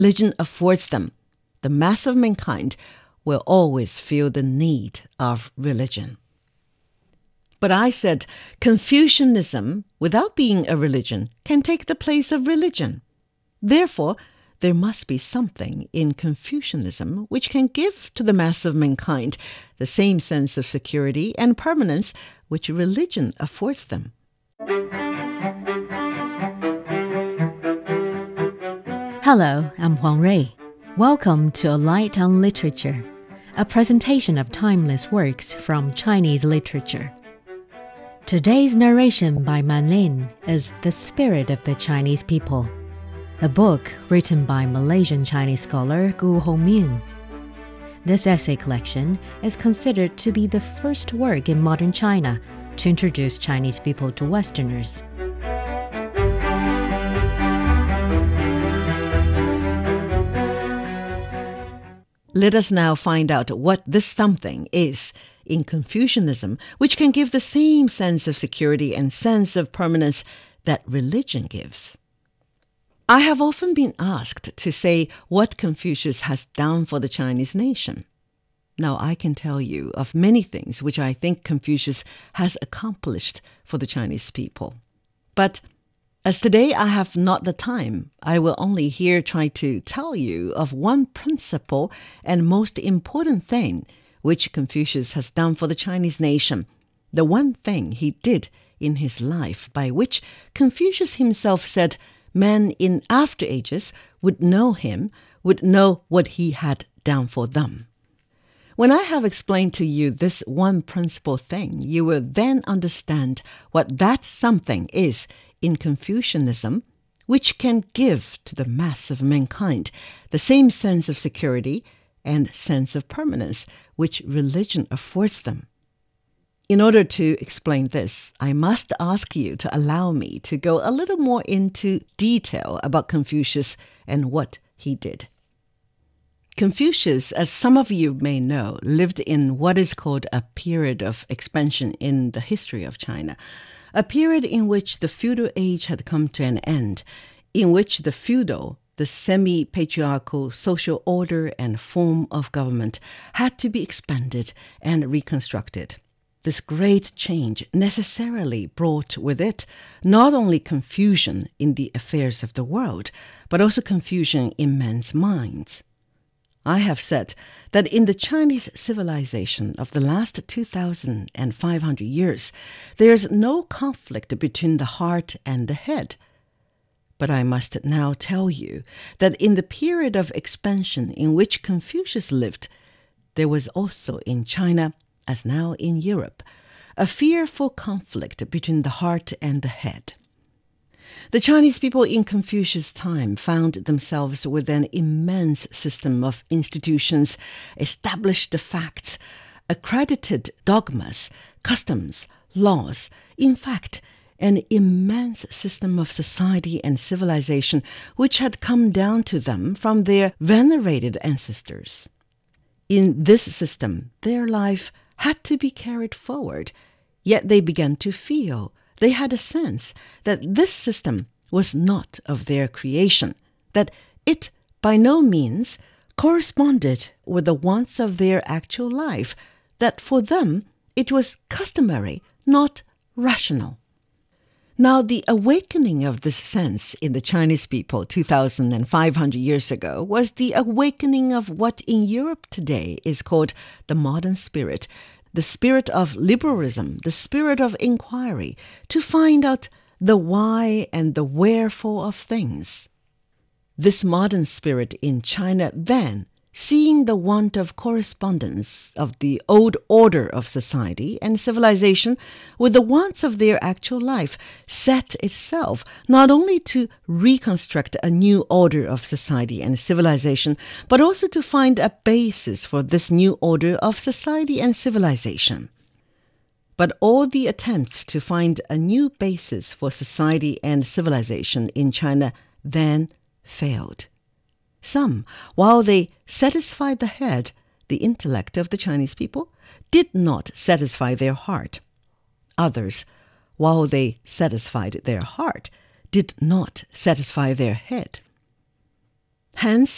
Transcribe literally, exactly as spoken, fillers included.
religion affords them, the mass of mankind will always feel the need of religion. But I said Confucianism, without being a religion, can take the place of religion. Therefore, there must be something in Confucianism which can give to the mass of mankind the same sense of security and permanence which religion affords them. Hello, I'm Huang Rui. Welcome to A Light on Literature, a presentation of timeless works from Chinese literature. Today's narration by Man Lin is The Spirit of the Chinese People, a book written by Malaysian Chinese scholar Gu Hongming. This essay collection is considered to be the first work in modern China to introduce Chinese people to Westerners. Let us now find out what this something is in Confucianism, which can give the same sense of security and sense of permanence that religion gives. I have often been asked to say what Confucius has done for the Chinese nation. Now, I can tell you of many things which I think Confucius has accomplished for the Chinese people. But as today I have not the time, I will only here try to tell you of one principal and most important thing which Confucius has done for the Chinese nation, the one thing he did in his life by which Confucius himself said men in after ages would know him, would know what he had done for them. When I have explained to you this one principal thing, you will then understand what that something is in Confucianism, which can give to the mass of mankind the same sense of security and sense of permanence which religion affords them. In order to explain this, I must ask you to allow me to go a little more into detail about Confucius and what he did. Confucius, as some of you may know, lived in what is called a period of expansion in the history of China, a period in which the feudal age had come to an end, in which the feudal, the semi-patriarchal social order and form of government had to be expanded and reconstructed. This great change necessarily brought with it not only confusion in the affairs of the world, but also confusion in men's minds. I have said that in the Chinese civilization of the last two thousand five hundred years, there is no conflict between the heart and the head. But I must now tell you that in the period of expansion in which Confucius lived, there was also in China, as now in Europe, a fearful conflict between the heart and the head. The Chinese people in Confucius' time found themselves with an immense system of institutions, established facts, accredited dogmas, customs, laws, in fact, an immense system of society and civilization which had come down to them from their venerated ancestors. In this system, their life had to be carried forward, yet they began to feel, they had a sense that this system was not of their creation, that it by no means corresponded with the wants of their actual life, that for them it was customary, not rational. Now, the awakening of this sense in the Chinese people two thousand five hundred years ago was the awakening of what in Europe today is called the modern spirit, the spirit of liberalism, the spirit of inquiry, to find out the why and the wherefore of things. This modern spirit in China then, seeing the want of correspondence of the old order of society and civilization with the wants of their actual life, set itself not only to reconstruct a new order of society and civilization, but also to find a basis for this new order of society and civilization. But all the attempts to find a new basis for society and civilization in China then failed. Some, while they satisfied the head, the intellect of the Chinese people, did not satisfy their heart. Others, while they satisfied their heart, did not satisfy their head. Hence,